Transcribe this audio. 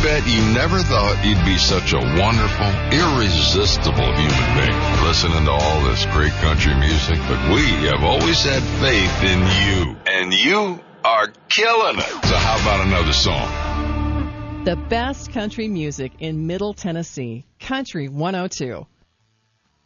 bet you never thought you'd be such a wonderful, irresistible human being listening to all this great country music, but we have always had faith in you, and you are killing it. So how about another song? The best country music in Middle Tennessee, Country 102.